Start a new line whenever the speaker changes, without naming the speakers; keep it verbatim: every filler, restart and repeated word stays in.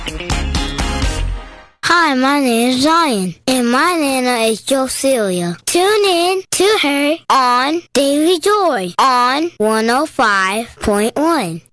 Hi, my name is Zion, and my Nana is Jocelia. Tune in to her on Daily Joy on one oh five point one.